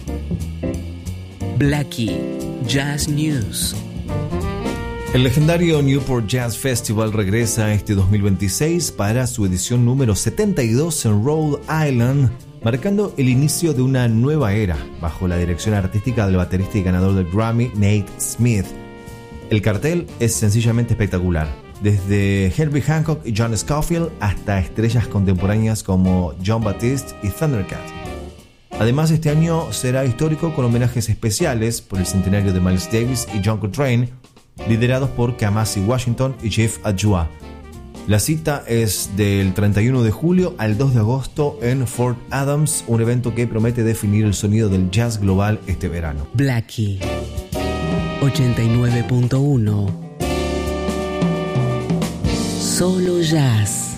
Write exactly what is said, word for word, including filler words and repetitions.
Blackie Jazz News. El legendario Newport Jazz Festival regresa este dos mil veintiséis para su edición número setenta y dos en Rhode Island, marcando el inicio de una nueva era bajo la dirección artística del baterista y ganador del Grammy Nate Smith. El cartel es sencillamente espectacular, desde Herbie Hancock y John Scofield hasta estrellas contemporáneas como Jon Batiste y Thundercat. Además, este año será histórico con homenajes especiales por el centenario de Miles Davis y John Coltrane, liderados por Kamasi Washington y Jeff Adjoa. La cita es del treinta y uno de julio al dos de agosto en Fort Adams, un evento que promete definir el sonido del jazz global este verano. Blackie ochenta y nueve punto uno. Solo jazz.